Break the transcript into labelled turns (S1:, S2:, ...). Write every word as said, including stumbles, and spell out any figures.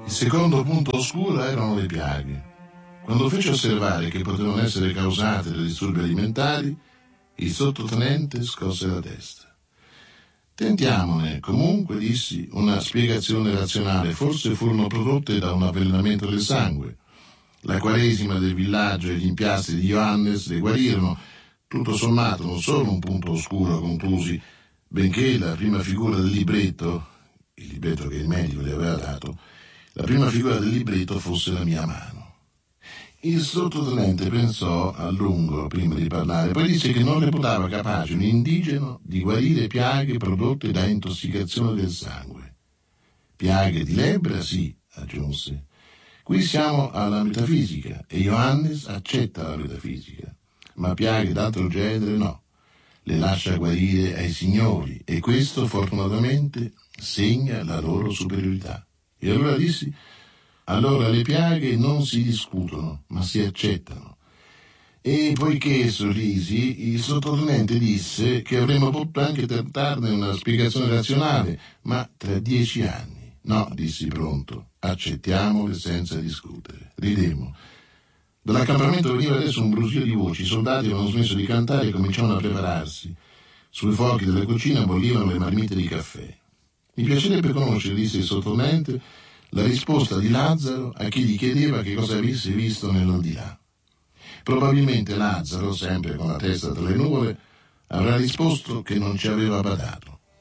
S1: Il secondo punto oscuro erano le piaghe. Quando fece osservare che potevano essere causate da disturbi alimentari, il sottotenente scosse la testa. Tentiamone, comunque, dissi, una spiegazione razionale. Forse furono prodotte da un avvelenamento del sangue. La quaresima del villaggio e gli impiastri di Johannes le guarirono. Tutto sommato non solo un punto oscuro, conclusi, benché la prima figura del libretto, il libretto che il medico le aveva dato, la prima figura del libretto fosse la mia mano. Il sottotenente pensò a lungo prima di parlare, poi disse che non reputava capace un indigeno di guarire piaghe prodotte da intossicazione del sangue. Piaghe di lebbra, sì, aggiunse. Qui siamo alla metafisica e Johannes accetta la metafisica, ma piaghe d'altro genere no. Le lascia guarire ai signori e questo fortunatamente segna la loro superiorità. E allora dissi, allora le piaghe non si discutono, ma si accettano. E poiché sorrisi, il sottotenente disse che avremmo potuto anche tentarne una spiegazione razionale, ma tra dieci anni. No, dissi pronto, accettiamole senza discutere. Ridemmo. Dall'accampamento veniva adesso un brusio di voci, i soldati avevano smesso di cantare e cominciavano a prepararsi. Sui fuochi della cucina bollivano le marmite di caffè. Mi piacerebbe conoscere, disse il sottotenente, la risposta di Lazzaro a chi gli chiedeva che cosa avesse visto nell'aldilà. Probabilmente Lazzaro, sempre con la testa tra le nuvole, avrà risposto che non ci aveva badato.